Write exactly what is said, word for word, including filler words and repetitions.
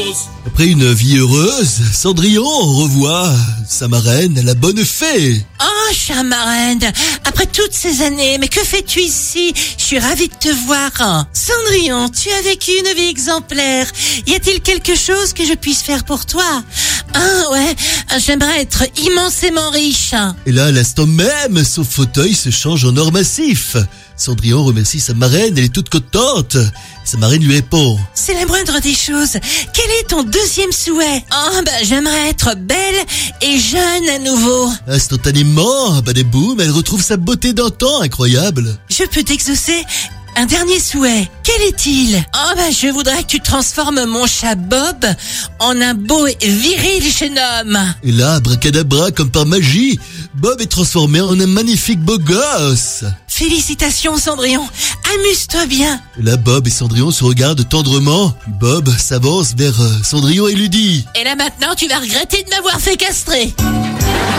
Après une vie heureuse, Cendrillon revoit sa marraine, la bonne fée. Oh, chère marraine, après toutes ces années, mais que fais-tu ici? Je suis ravie de te voir. Cendrillon, tu as vécu une vie exemplaire. Y a-t-il quelque chose que je puisse faire pour toi? Ah ouais, j'aimerais être immensément riche. Et là, à l'instant même, son fauteuil se change en or massif. Cendrillon remercie sa marraine, elle est toute contente. Sa marraine lui répond: C'est la moindre des choses. Quel est ton deuxième souhait? Oh, bah, j'aimerais être belle et jeune à nouveau. Instantanément, bah des boum, elle retrouve sa beauté d'antan, incroyable. Je peux t'exaucer un dernier souhait. Quel est-il? Oh, bah, je voudrais que tu transformes mon chat Bob en un beau et viril jeune homme. Et là, abracadabra, comme par magie, Bob est transformé en un magnifique beau gosse. Félicitations, Cendrillon. Amuse-toi bien. Et là, Bob et Cendrillon se regardent tendrement. Puis Bob s'avance vers euh, Cendrillon et lui dit: Et là maintenant, tu vas regretter de m'avoir fait castrer.